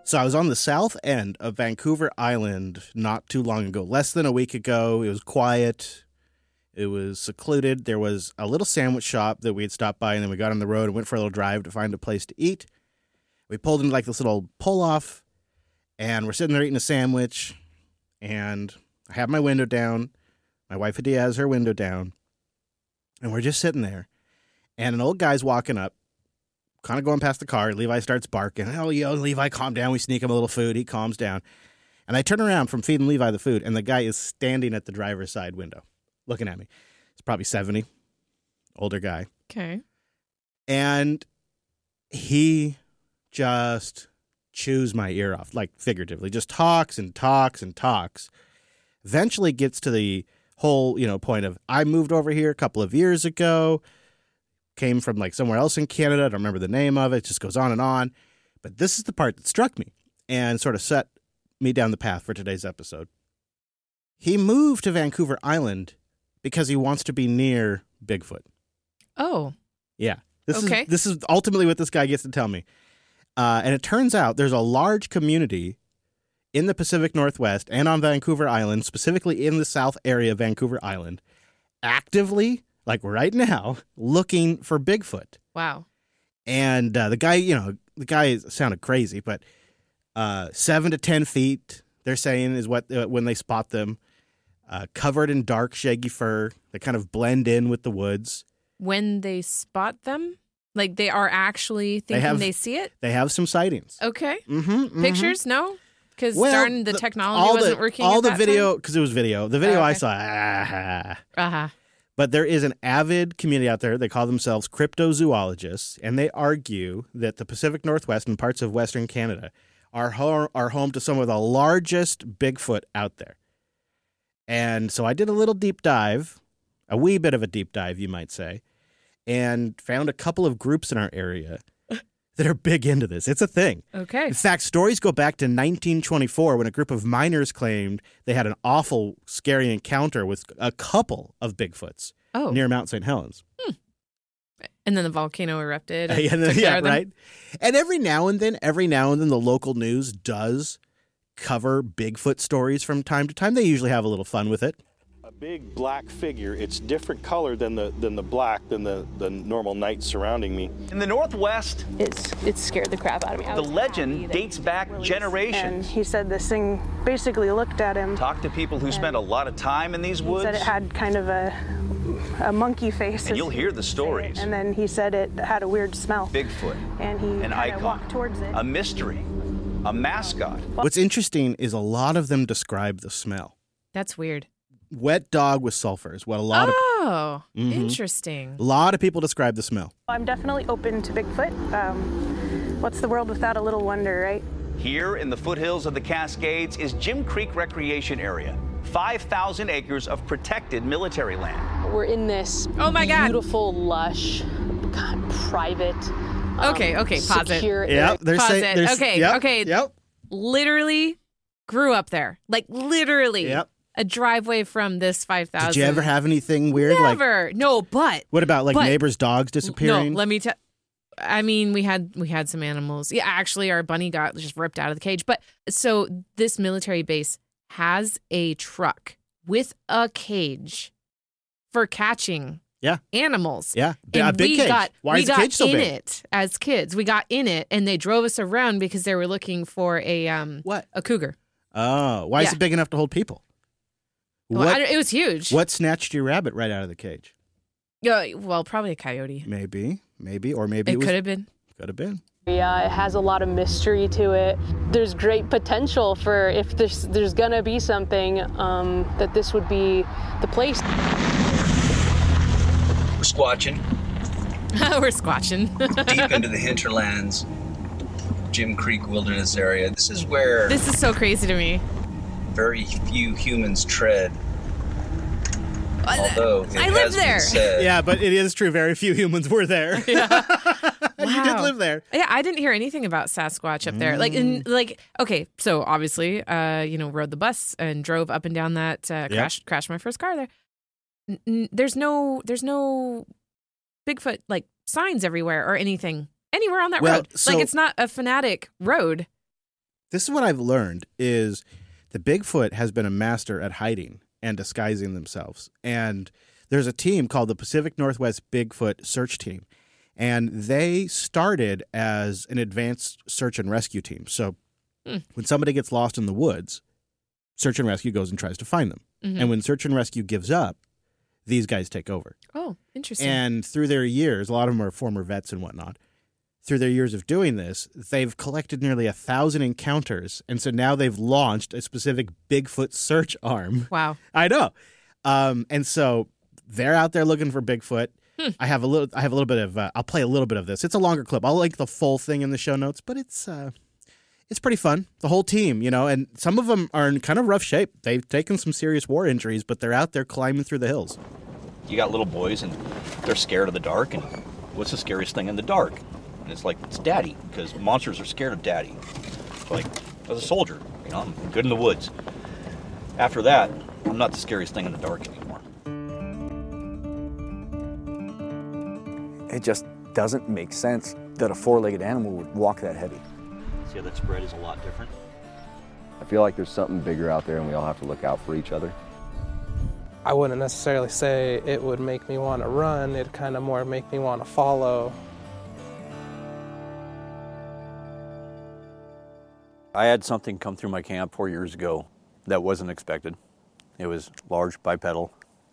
So I was on the south end of Vancouver Island not too long ago, less than a week ago. It was quiet. It was secluded. There was a little sandwich shop that we had stopped by, and then we got on the road and went for a little drive to find a place to eat. We pulled into like this little pull-off, and we're sitting there eating a sandwich, and I have my window down. My wife Adia has her window down, and we're just sitting there, and an old guy's walking up, kind of going past the car. Levi starts barking. Oh, Levi, calm down. We sneak him a little food. He calms down. And I turn around from feeding Levi the food, and the guy is standing at the driver's side window looking at me. He's probably 70, older guy. Okay. And he just chews my ear off, like figuratively, just talks and talks and talks. Eventually gets to the whole, point of, I moved over here a couple of years ago. Came from like somewhere else in Canada. I don't remember the name of it. It just goes on and on. But this is the part that struck me and sort of set me down the path for today's episode. He moved to Vancouver Island because he wants to be near Bigfoot. Oh. Yeah. Okay. This is ultimately what this guy gets to tell me. And it turns out there's a large community in the Pacific Northwest and on Vancouver Island, specifically in the south area of Vancouver Island, actively, like right now, looking for Bigfoot. Wow. And the guy sounded crazy, but 7 to 10 feet, they're saying, is what when they spot them, covered in dark, shaggy fur. They kind of blend in with the woods. When they spot them? Like they are actually thinking they see it? They have some sightings. Okay. Mm-hmm. Pictures? No? Because darn, the technology wasn't working all at the that video, because it was video. The video okay. I saw, Uh-huh. But there is an avid community out there. They call themselves cryptozoologists, and they argue that the Pacific Northwest and parts of Western Canada are home to some of the largest Bigfoot out there. And so I did a little deep dive, a wee bit of a deep dive, you might say, and found a couple of groups in our area that are big into this. It's a thing. Okay. In fact, stories go back to 1924 when a group of miners claimed they had an awful, scary encounter with a couple of Bigfoots near Mount St. Helens. And then the volcano erupted. And yeah, right. And every now and then, the local news does cover Bigfoot stories from time to time. They usually have a little fun with it. A big black figure. It's different color than the black than the normal night surrounding me. In the Northwest, it scared the crap out of me. The legend dates back generations. And he said this thing basically looked at him. Talk to people who spent a lot of time in these woods. He said it had kind of a monkey face. And you'll hear the stories. And then he said it had a weird smell. Bigfoot. And he an icon, walked towards it. A mystery. A mascot. What's interesting is a lot of them describe the smell. That's weird. Wet dog with sulfur is what a lot of... Interesting. A lot of people describe the smell. I'm definitely open to Bigfoot. What's the world without a little wonder, right? Here in the foothills of the Cascades is Jim Creek Recreation Area. 5,000 acres of protected military land. We're in this beautiful, lush, private, Okay, pause secure it. Yep, Pause it. Okay. Yep. Literally grew up there. Like literally. Yep. A driveway from this 5,000. Did you ever have anything weird? Never. No, but. What about neighbors' dogs disappearing? No, let me tell. I mean, we had some animals. Yeah, actually, our bunny got just ripped out of the cage. But so this military base has a truck with a cage for catching animals. Yeah, and a big cage. Why is the cage so big? We got in it as kids. We got in it, and they drove us around because they were looking for a cougar. Oh, why is it big enough to hold people? Well, it was huge. What snatched your rabbit right out of the cage? Yeah, well, probably a coyote. Maybe, or maybe it could have been. Could have been. Yeah, it has a lot of mystery to it. There's great potential for if there's gonna be something that this would be the place. We're squatching. We're squatching. Deep into the hinterlands, Jim Creek Wilderness Area. This is where... This is so crazy to me. Very few humans tread. Although it I lived there. Been said, yeah, but it is true. Very few humans were there. Yeah. You did live there. Yeah, I didn't hear anything about Sasquatch up there. Okay, so obviously, rode the bus and drove up and down that. Crashed my first car there. There's no Bigfoot signs everywhere or anything anywhere on that road. So, it's not a fanatic road. This is what I've learned is the Bigfoot has been a master at hiding and disguising themselves. And there's a team called the Pacific Northwest Bigfoot Search Team. And they started as an advanced search and rescue team. So when somebody gets lost in the woods, search and rescue goes and tries to find them. Mm-hmm. And when search and rescue gives up, these guys take over. Oh, interesting. And through their years, a lot of them are former vets and whatnot. Through their years of doing this, they've collected nearly 1,000 encounters. And so now they've launched a specific Bigfoot search arm. Wow. I know. And so they're out there looking for Bigfoot. I have a little bit of, I'll play a little bit of this. It's a longer clip. I'll link the full thing in the show notes, but it's pretty fun. The whole team, and some of them are in kind of rough shape. They've taken some serious war injuries, but they're out there climbing through the hills. You got little boys, and they're scared of the dark, and what's the scariest thing in the dark? And it's like, it's Daddy, because monsters are scared of Daddy. Like, as a soldier, I'm good in the woods. After that, I'm not the scariest thing in the dark anymore. It just doesn't make sense that a four-legged animal would walk that heavy. See how that spread is a lot different? I feel like there's something bigger out there and we all have to look out for each other. I wouldn't necessarily say it would make me want to run. It'd kind of more make me want to follow. I had something come through my camp 4 years ago that wasn't expected. It was large, bipedal.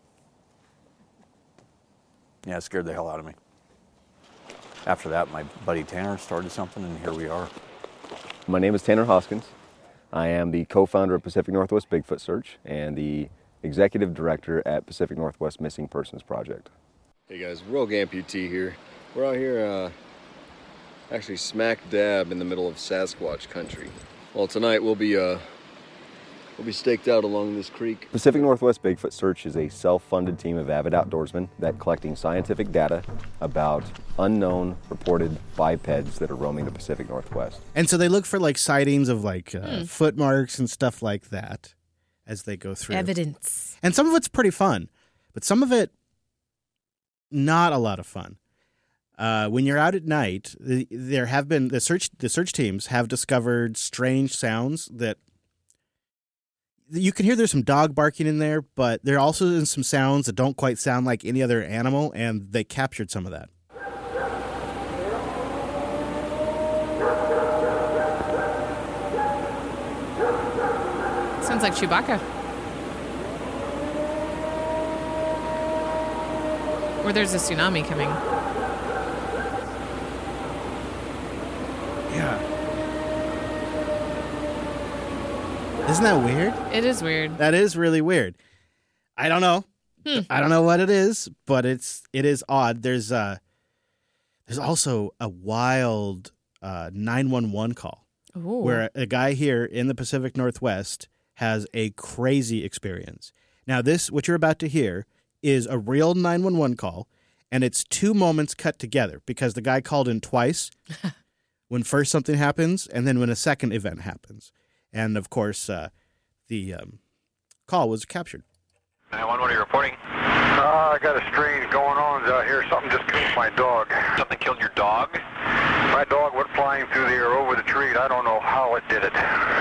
Yeah, it scared the hell out of me. After that, my buddy Tanner started something, and here we are. My name is Tanner Hoskins. I am the co-founder of Pacific Northwest Bigfoot Search and the executive director at Pacific Northwest Missing Persons Project. Hey guys, Rogue Amputee here. We're out here actually smack dab in the middle of Sasquatch country. Well, tonight we'll be staked out along this creek. Pacific Northwest Bigfoot Search is a self-funded team of avid outdoorsmen that collecting scientific data about unknown reported bipeds that are roaming the Pacific Northwest. And so they look for sightings of foot marks and stuff like that as they go through. Evidence. And some of it's pretty fun, but some of it not a lot of fun. When you're out at night, there have been the search teams have discovered strange sounds that you can hear. There's some dog barking in there, but there also is some sounds that don't quite sound like any other animal, and they captured some of that. Sounds like Chewbacca. Or there's a tsunami coming. Yeah. Isn't that weird? It is weird. That is really weird. I don't know. I don't know what it is, but it is odd. There's also a wild 911 call. Ooh. Where a guy here in the Pacific Northwest has a crazy experience. Now, what you're about to hear is a real 911 call, and it's 2 moments cut together because the guy called in twice. When first something happens, and then when a second event happens. And, of course, the call was captured. 911, what are you reporting? I got a strange going on out here. Something just killed my dog. Something killed your dog? My dog went flying through the air over the tree. I don't know how it did it.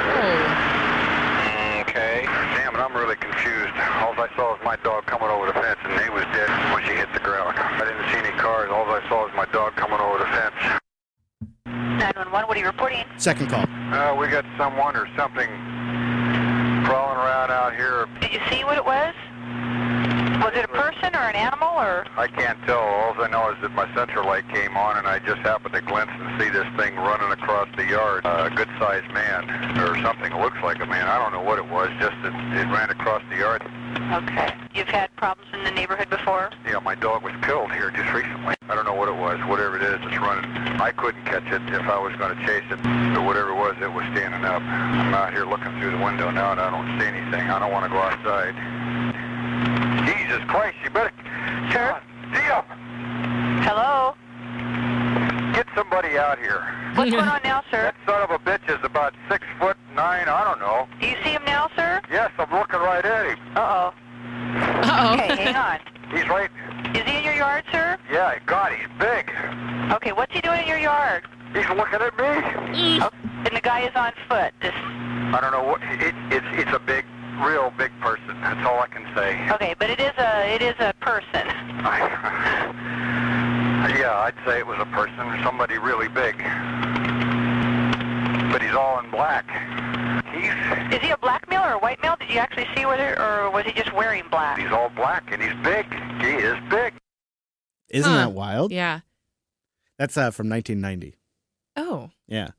Okay. Damn it, I'm really confused. All I saw was my dog coming over the fence, and he was dead when she hit the ground. I didn't see any cars. All I saw was my dog coming over the fence. 911, what are you reporting? Second call. We got someone or something crawling around out here. Did you see what it was? Was it a person or an animal or? I can't tell. All I know is that my central light came on and I just happened to glimpse and see this thing running across the yard. A good-sized man or something. It looks like a man. I don't know what it was, just that it ran across the yard. Okay. You've had problems in the neighborhood before? Yeah, my dog was killed here just recently. I don't know what it was. Whatever it is, it's running. I couldn't catch it if I was going to chase it. But whatever it was standing up. I'm out here looking through the window now and I don't see anything. I don't want to go outside. Jesus Christ, you better... Sir? Dio! Hello? Get somebody out here. What's going on now, sir? That son of a bitch is about 6'9", I don't know. Do you see him now, sir? Yes, I'm looking right at him. Uh-oh. Uh-oh. Okay, hang on. He's right... Is he in your yard, sir? Yeah, God, he's big. Okay, what's he doing in your yard? He's looking at me. Oh, in the guy is on foot? I don't know what it's a big, real big person. That's all I can say. Okay, but it is a person. Yeah, I'd say it was a person, somebody really big. But he's all in black. Is he a black male or a white male? Did you actually see whether, or was he just wearing black? He's all black and he's big. He is big. Isn't that wild? Yeah. That's from 1990. Oh. Yeah.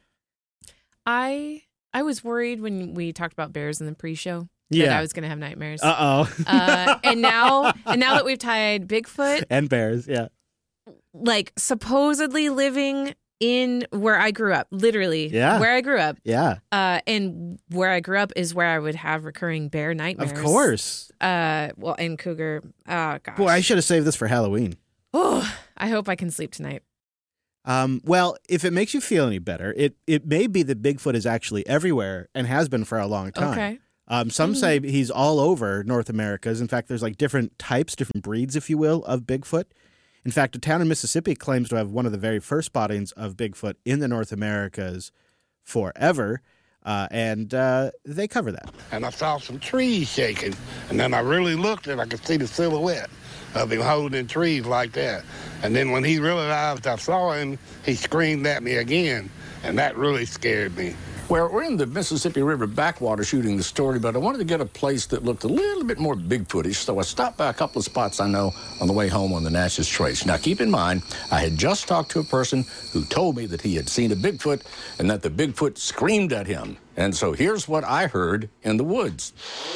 I was worried when we talked about bears in the pre-show that Yeah. I was going to have nightmares. Uh-oh. And now that we've tied Bigfoot And bears, yeah. like supposedly living in where I grew up, literally Yeah. where I grew up. Yeah. And where I grew up is where I would have recurring bear nightmares. Of course. Well, and cougar. Oh, gosh. Boy, I should have saved this for Halloween. Oh, I hope I can sleep tonight. Well, if it makes you feel any better, it may be that Bigfoot is actually everywhere and has been for a long time. Okay. Some say he's all over North Americas. In fact, there's like different types, different breeds, if you will, of Bigfoot. In fact, a town in Mississippi claims to have one of the very first spottings of Bigfoot in the North Americas forever, and they cover that. And I saw some trees shaking, and then I really looked and I could see the silhouette of him holding trees like that. And then when he realized I saw him, he screamed at me again, and that really scared me. Well, we're in the Mississippi River backwater shooting the story, but I wanted to get a place that looked a little bit more Bigfootish, so I stopped by a couple of spots I know on the way home on the Natchez Trace. Now, keep in mind, I had just talked to a person who told me that he had seen a Bigfoot and that the Bigfoot screamed at him. And so here's what I heard in the woods.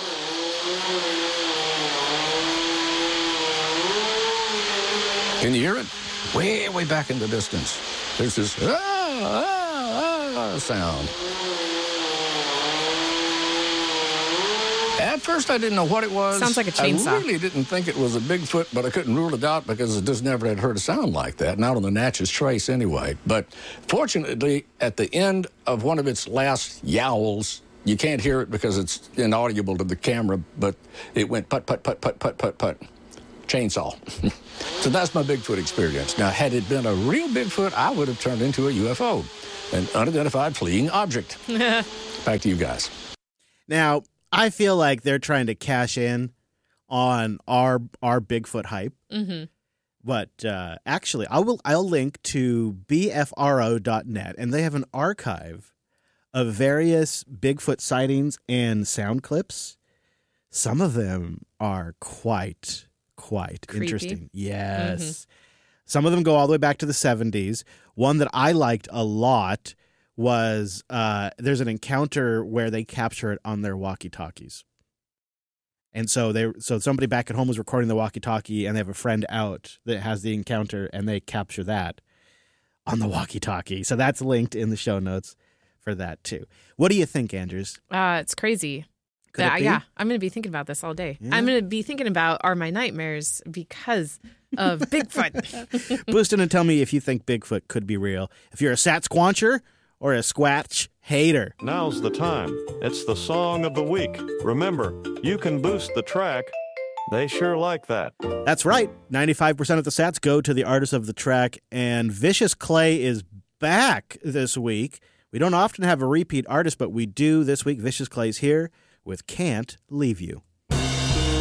Can you hear it? Way, way back in the distance. There's this sound. At first, I didn't know what it was. Sounds like a chainsaw. I really didn't think it was a Bigfoot, but I couldn't rule it out because I just never had heard a sound like that, not on the Natchez Trace anyway. But fortunately, at the end of one of its last yowls, you can't hear it because it's inaudible to the camera, but it went put, put, put, put, put, put, put. Chainsaw. So that's my Bigfoot experience. Now, had it been a real Bigfoot, I would have turned into a UFO, an unidentified fleeing object. Back to you guys. Now, I feel like they're trying to cash in on our Bigfoot hype. Mm-hmm. But actually, I'll link to bfro.net, and they have an archive of various Bigfoot sightings and sound clips. Some of them are quite creepy. Interesting. Yes. Mm-hmm. Some of them go all the way back to the 70s. One that I liked a lot was there's an encounter where they capture it on their walkie-talkies. And so somebody back at home was recording the walkie-talkie, and they have a friend out that has the encounter, and they capture that on the walkie-talkie. So that's linked in the show notes for that too. What do you think, Andrews? It's crazy. Yeah, I'm going to be thinking about this all day. Yeah. I'm going to be thinking about are my nightmares because of Bigfoot. Boost in and tell me if you think Bigfoot could be real. If you're a Sasquatcher or a Squatch hater. Now's the time. It's the song of the week. Remember, you can boost the track. They sure like that. That's right. 95% of the sats go to the artist of the track, and Vicious Clay is back this week. We don't often have a repeat artist, but we do this week. Vicious Clay's here with Can't Leave You.